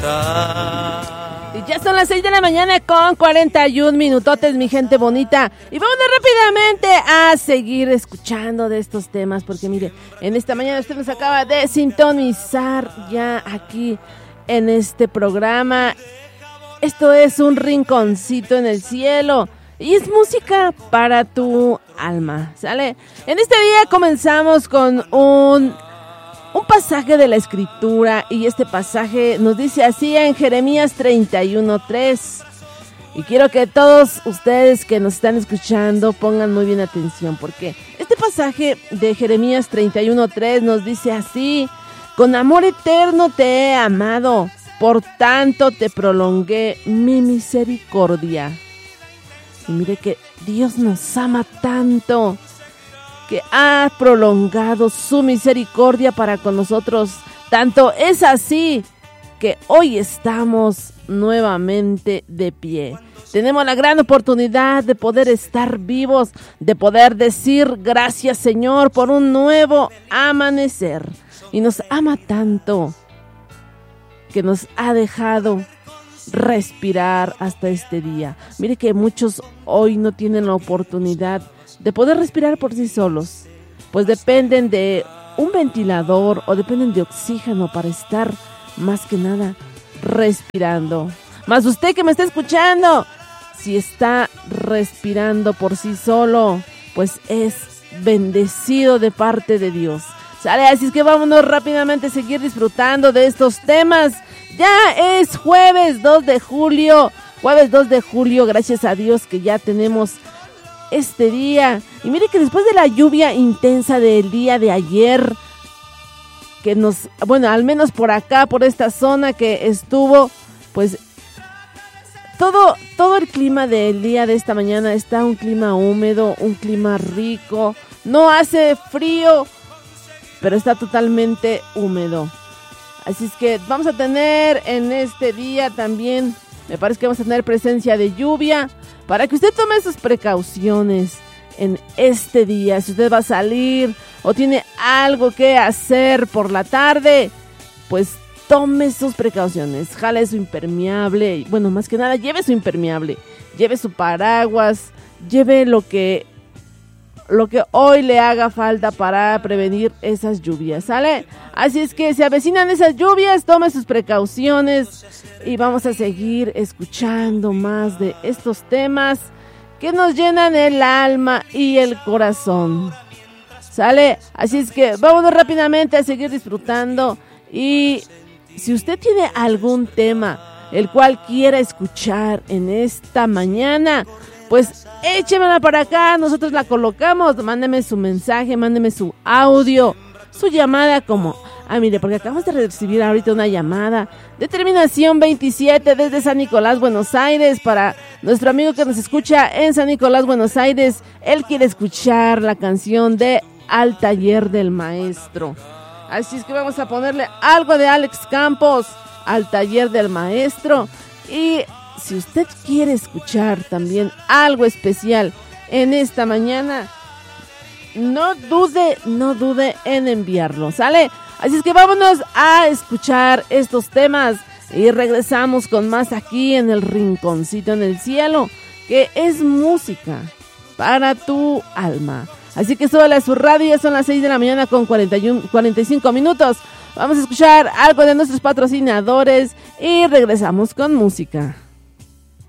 Y ya son las 6 de la mañana con 41 minutotes, mi gente bonita. Y vamos rápidamente a seguir escuchando de estos temas, porque mire, en esta mañana usted nos acaba de sintonizar ya aquí en este programa. Esto es Un Rinconcito en el Cielo y es música para tu alma, ¿sale? En este día comenzamos con un pasaje de la Escritura, y este pasaje nos dice así en Jeremías 31:3. Y quiero que todos ustedes que nos están escuchando pongan muy bien atención, porque este pasaje de Jeremías 31:3 nos dice así: con amor eterno te he amado, por tanto te prolongué mi misericordia. Y mire que Dios nos ama tanto, que ha prolongado su misericordia para con nosotros. Tanto es así que hoy estamos nuevamente de pie. Tenemos la gran oportunidad de poder estar vivos, de poder decir gracias, Señor, por un nuevo amanecer. Y nos ama tanto que nos ha dejado respirar hasta este día. Mire que muchos hoy no tienen la oportunidad de poder respirar por sí solos, pues dependen de un ventilador o dependen de oxígeno para estar más que nada respirando. Más usted que me está escuchando, si está respirando por sí solo, pues es bendecido de parte de Dios. ¿Sale? Así es que vámonos rápidamente a seguir disfrutando de estos temas. Ya es jueves 2 de julio, gracias a Dios que ya tenemos este día. Y mire que después de la lluvia intensa del día de ayer, que al menos por acá, por esta zona que estuvo, pues todo el clima del día de esta mañana está un clima húmedo, un clima rico, no hace frío, pero está totalmente húmedo. Así es que vamos a tener en este día también, me parece que vamos a tener presencia de lluvia, para que usted tome sus precauciones en este día. Si usted va a salir o tiene algo que hacer por la tarde, pues tome sus precauciones. Jale su impermeable. Bueno, más que nada, lleve su impermeable. Lleve su paraguas. Lleve lo que hoy le haga falta para prevenir esas lluvias, ¿sale? Así es que se avecinan esas lluvias, tome sus precauciones y vamos a seguir escuchando más de estos temas que nos llenan el alma y el corazón, ¿sale? Así es que vámonos rápidamente a seguir disfrutando, y si usted tiene algún tema el cual quiera escuchar en esta mañana, pues échemela para acá, nosotros la colocamos. Mándeme su mensaje, mándeme su audio, su llamada mire, porque acabamos de recibir ahorita una llamada de terminación 27 desde San Nicolás, Buenos Aires, para nuestro amigo que nos escucha en San Nicolás, Buenos Aires. Él quiere escuchar la canción de Al Taller del Maestro. Así es que vamos a ponerle algo de Alex Campos, Al Taller del Maestro. Y si usted quiere escuchar también algo especial en esta mañana, no dude en enviarlo, ¿sale? Así es que vámonos a escuchar estos temas y regresamos con más aquí en el Rinconcito en el Cielo, que es música para tu alma. Así que súbale a su radio, ya son las 6 de la mañana con 45 minutos. Vamos a escuchar algo de nuestros patrocinadores y regresamos con música.